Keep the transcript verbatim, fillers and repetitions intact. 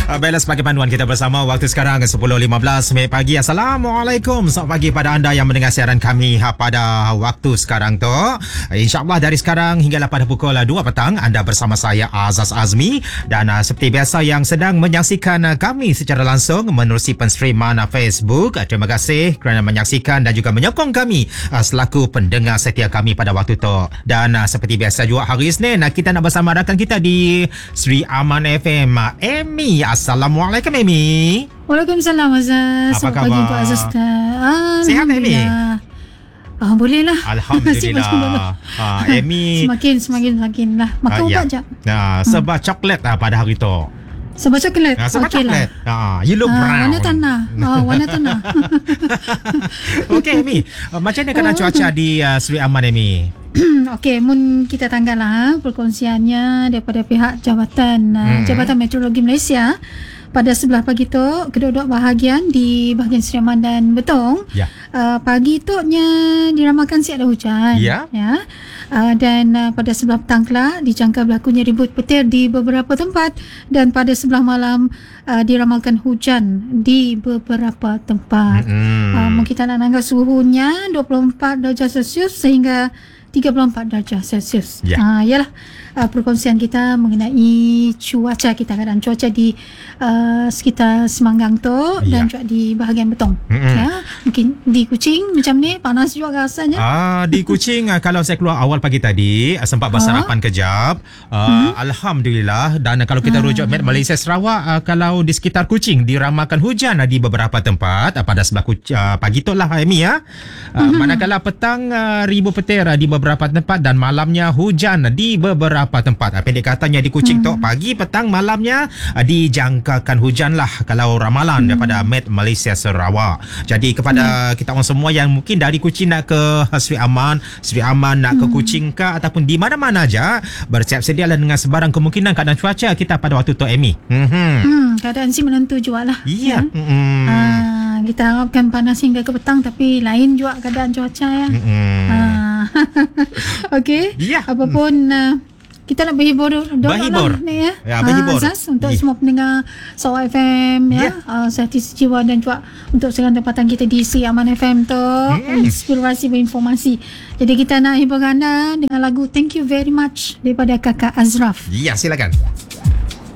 Baiklah, sebagai panduan kita bersama waktu sekarang sepuluh lima belas minit pagi. Assalamualaikum. Selamat pagi pada anda yang mendengar siaran kami pada waktu sekarang tu. InsyaAllah dari sekarang hinggalah pada pukul dua petang anda bersama saya Azaz Azmi, dan uh, seperti biasa yang sedang menyaksikan uh, kami secara langsung menerusi penstreaman uh, Facebook. Uh, terima kasih kerana menyaksikan dan juga menyokong kami uh, selaku pendengar setia kami pada waktu tu. Dan uh, seperti biasa juga hari Isnin uh, kita nak bersama rakan kita di Sri Aman F M, uh, Amy. Assalamualaikum Amy. Waalaikumsalam Azaz. Apa khabar? Pagi Pak Azaz. Sihat Amy? Ah, boleh lah. Alhamdulillah. ah, Amy Semakin semakin semakin lah. Makan ah, ubat ya. jap. Nah, sebab hmm. coklat ah, pada hari tu. Sebab coklat. Nah, sebab okay coklat. Lah. Ah, you look ah, brown. Warna tanah. Oh, warna tanah. Okey Amy, uh, macam mana keadaan cuaca di uh, Sri Aman Amy? Okey, mun kita tanggal lah perkongsiannya daripada pihak Jabatan uh, hmm. Jabatan Meteorologi Malaysia. Pada sebelah pagi tu, kedua-dua bahagian di bahagian Sri Aman dan Betong, ya. uh, pagi tu nya diramalkan siap ada hujan. Ya. Ya. Uh, dan uh, pada sebelah petang kelak dijangka berlakunya ribut petir di beberapa tempat, dan pada sebelah malam uh, diramalkan hujan di beberapa tempat. Mm-hmm. Uh, kita nak anggap suhunya dua puluh empat darjah Celsius sehingga tiga puluh empat darjah Celsius. Ya. Uh, yalah uh, perkongsian kita mengenai cuaca kita, keadaan cuaca di uh, sekitar Semanggang tu, ya. Dan juga di bahagian Betong. Mm-hmm. Ya, mungkin di Kuching macam ni panas juga rasanya. Ah, di Kuching kalau saya keluar awal pagi tadi sempat bersarapan oh. kejap. Uh, hmm? Alhamdulillah. Dan kalau kita rujuk Met Malaysia Sarawak, uh, kalau di sekitar Kuching diramalkan hujan uh, di beberapa tempat uh, pada sebelah Kuch- uh, pagi tu lah Amy ya. Uh, hmm. Manakala petang uh, ribut petir uh, di beberapa tempat dan malamnya hujan di beberapa tempat. Uh, pendek katanya di Kuching hmm. tu pagi, petang, malamnya uh, dijangkakan hujan lah kalau ramalan hmm. daripada Met Malaysia Sarawak. Jadi kepada hmm. kita orang semua yang mungkin dari Kuching nak ke Sri Aman, Sri Aman nak hmm. ke Kuching ke ataupun di mana-mana aja, bersiap sedialah dengan sebarang kemungkinan keadaan cuaca kita pada waktu tu Amy. Mm-hmm. Hmm, keadaan si menentu jugalah. Iya. Ya. Mm-hmm. Ah, kita harapkan panas hingga ke petang, tapi lain juga keadaan cuaca ya. Mm-hmm. Ah. Okey. Yeah. Apapun uh, kita nak berhibur berhibur ni ya. Ya, berhibur. Ha, Azaz, untuk yeah. semua pendengar Sarawak F M ya. Yeah. Uh, sehati sejiwa, dan juga untuk segala tempatan kita di Sri Aman F M tu, mm. inspirasi berinformasi. Jadi kita nak hibur anda dengan lagu Thank You Very Much daripada Kakak Azraf. Ya, silakan.